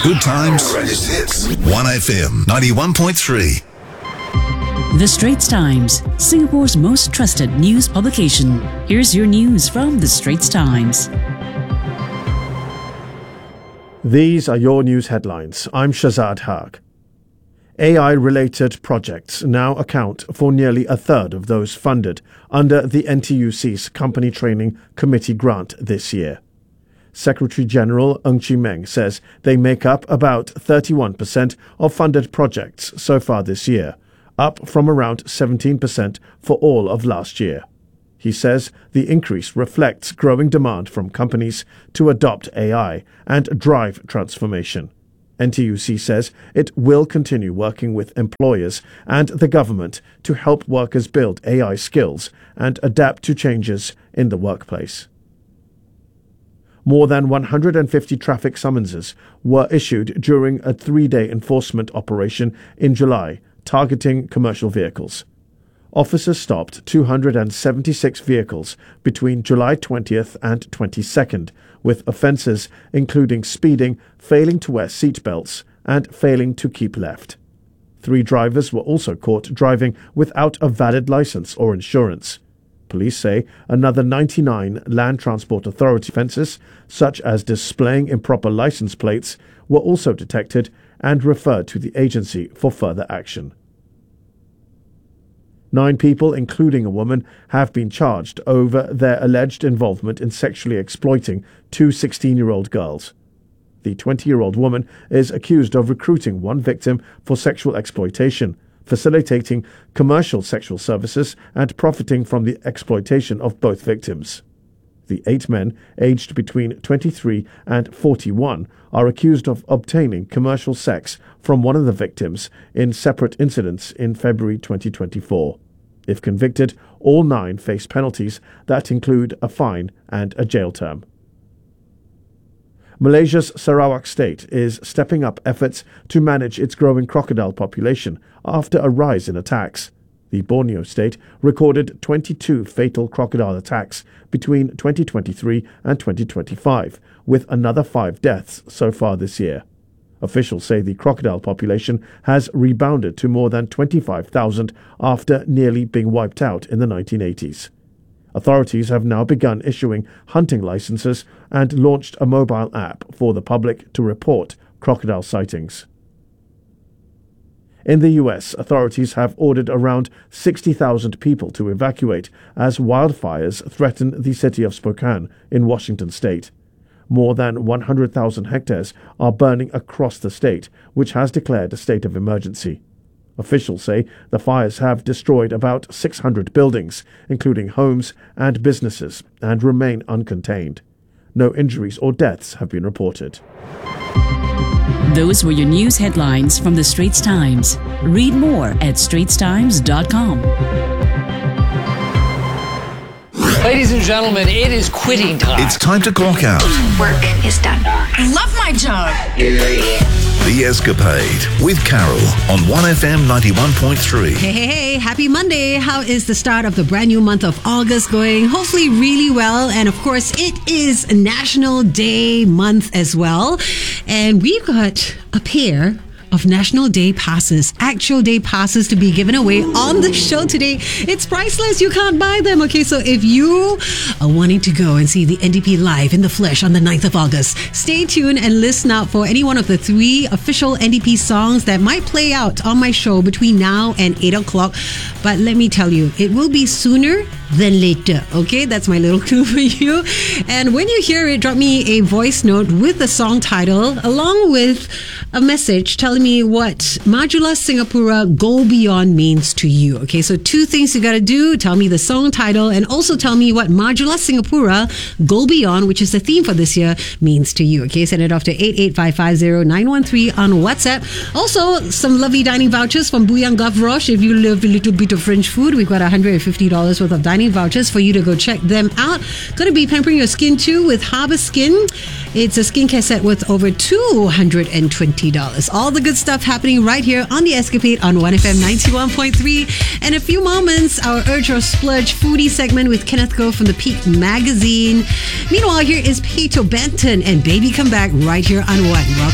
Good times. Greatest hits. 1FM 91.3. The Straits Times, Singapore's most trusted news publication. Here's your news from The Straits Times. These are your news headlines. I'm Shazad Haq. AI-related projects now account for nearly a third of those funded under the NTUC's Company Training Committee grant this year. Secretary-General Ng Chee Meng says they make up about 31% of funded projects so far this year, up from around 17% for all of last year. He says the increase reflects growing demand from companies to adopt AI and drive transformation. NTUC says it will continue working with employers and the government to help workers build AI skills and adapt to changes in the workplace. More than 150 traffic summonses were issued during a 3-day enforcement operation in July, targeting commercial vehicles. Officers stopped 276 vehicles between July 20th and 22nd, with offences including speeding, failing to wear seat belts, and failing to keep left. 3 drivers were also caught driving without a valid licence or insurance. Police say another 99 Land Transport Authority offences, such as displaying improper licence plates, were also detected and referred to the agency for further action. 9 people, including a woman, have been charged over their alleged involvement in sexually exploiting 2 16-year-old girls. The 20-year-old woman is accused of recruiting one victim for sexual exploitation, facilitating commercial sexual services, and profiting from the exploitation of both victims. The 8 men, aged between 23 and 41, are accused of obtaining commercial sex from one of the victims in separate incidents in February 2024. If convicted, all 9 face penalties that include a fine and a jail term. Malaysia's Sarawak state is stepping up efforts to manage its growing crocodile population after a rise in attacks. The Borneo state recorded 22 fatal crocodile attacks between 2023 and 2025, with another 5 deaths so far this year. Officials say the crocodile population has rebounded to more than 25,000 after nearly being wiped out in the 1980s. Authorities have now begun issuing hunting licenses and launched a mobile app for the public to report crocodile sightings. In the U.S., authorities have ordered around 60,000 people to evacuate as wildfires threaten the city of Spokane in Washington state. More than 100,000 hectares are burning across the state, which has declared a state of emergency. Officials say the fires have destroyed about 600 buildings, including homes and businesses, and remain uncontained. No injuries or deaths have been reported. Those were your news headlines from The Straits Times. Read more at straitstimes.com. Ladies and gentlemen, it is quitting time. It's time to clock out. Work is done. I love my job. The Escapade with Carol on 1FM 91.3. Hey, happy Monday. How is the start of the brand new month of August going? Hopefully really well. And of course, it is National Day month as well. And we've got a pair of National Day passes, actual day passes to be given away on the show today. It's priceless. You can't buy them. Okay, so if you are wanting to go and see the NDP live in the flesh on the 9th of August, stay tuned and listen out for any one of the 3 official NDP songs that might play out on my show between now and 8 o'clock. But let me tell you, it will be sooner than later. Okay, that's my little clue for you. And when you hear it, drop me a voice note with the song title along with a message telling me what Majulah Singapura Go Beyond means to you. Okay, so 2 things you gotta do. Tell me the song title and also tell me what Majulah Singapura Go Beyond, which is the theme for this year, means to you. Okay, send it off to 88550-913 on WhatsApp. Also, some lovely dining vouchers from Buyang Gulf Roche. If you love a little bit of French food, we've got $150 worth of dining vouchers for you to go check them out. Gonna be pampering your skin too with Harbour Skin. It's a skincare set worth over $220. All the good stuff happening right here on The Escapade on 1FM 91.3. In a few moments, our Urge or Splurge foodie segment with Kenneth Goh from the Peak Magazine. Meanwhile, here is Pato Benton and Baby Come Back right here on 1. Welcome.